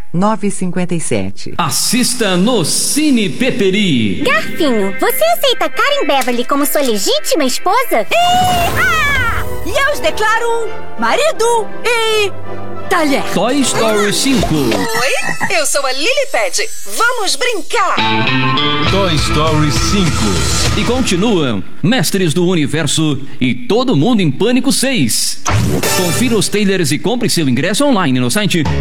9,57. Assista no Cine Peperi. Garfinho, você aceita Karen Beverly como sua legítima esposa? E eu os declaro marido e talher. Toy Story 5. Oi, eu sou a Lilipad. Vamos brincar. Toy Story 5. E continuam Mestres do Universo e Todo Mundo em Pânico 6. Confira os trailers e compre seu ingresso online no site